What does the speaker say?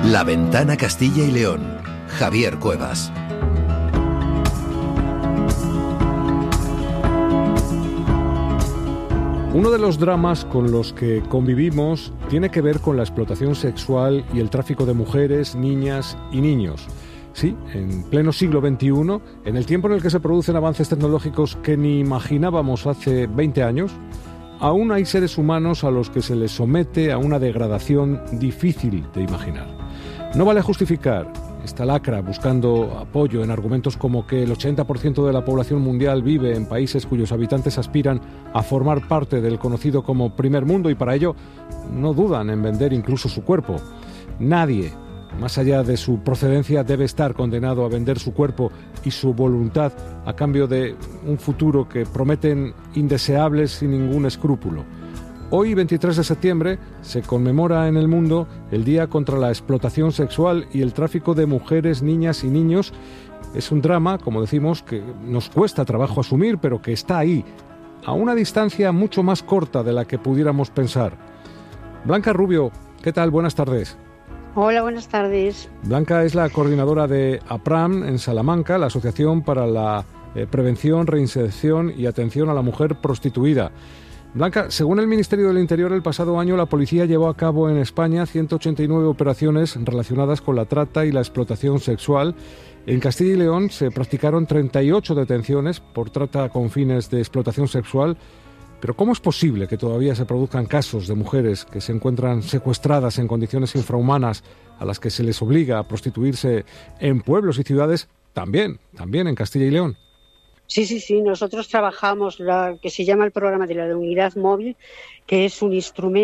La Ventana Castilla y León. Javier Cuevas. Uno de los dramas con los que convivimos tiene que ver con la explotación sexual y el tráfico de mujeres, niñas y niños. Sí, en pleno siglo XXI, en el tiempo en el que se producen avances tecnológicos que ni imaginábamos hace 20 años, aún hay seres humanos a los que se les somete a una degradación difícil de imaginar. No vale justificar esta lacra buscando apoyo en argumentos como que el 80% de la población mundial vive en países cuyos habitantes aspiran a formar parte del conocido como primer mundo y para ello no dudan en vender incluso su cuerpo. Nadie, más allá de su procedencia, debe estar condenado a vender su cuerpo y su voluntad a cambio de un futuro que prometen indeseables sin ningún escrúpulo. Hoy, 23 de septiembre, se conmemora en el mundo el Día contra la Explotación Sexual y el Tráfico de Mujeres, Niñas y Niños. Es un drama, como decimos, que nos cuesta trabajo asumir, pero que está ahí, a una distancia mucho más corta de la que pudiéramos pensar. Blanca Rubio, ¿qué tal? Buenas tardes. Hola, buenas tardes. Blanca es la coordinadora de APRAM en Salamanca, la Asociación para la Prevención, Reinserción y Atención a la Mujer Prostituida. Blanca, según el Ministerio del Interior, el pasado año la policía llevó a cabo en España 189 operaciones relacionadas con la trata y la explotación sexual. En Castilla y León se practicaron 38 detenciones por trata con fines de explotación sexual. Pero ¿cómo es posible que todavía se produzcan casos de mujeres que se encuentran secuestradas en condiciones infrahumanas a las que se les obliga a prostituirse en pueblos y ciudades, también en Castilla y León? Sí. Nosotros trabajamos lo que se llama el programa de la unidad móvil, que es un instrumento